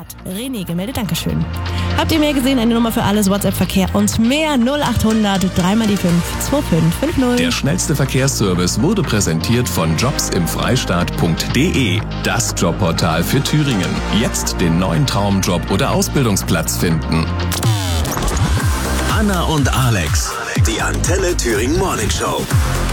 René gemeldet. Dankeschön. Habt ihr mehr gesehen? Eine Nummer für alles, WhatsApp-Verkehr und mehr. 0800 3 mal die 5 2550. Der schnellste Verkehrsservice wurde präsentiert von jobsimfreistaat.de. Das Jobportal für Thüringen. Jetzt den neuen Traumjob oder Ausbildungsplatz finden. Anna und Alex. Die Antenne Thüringen Morning Show.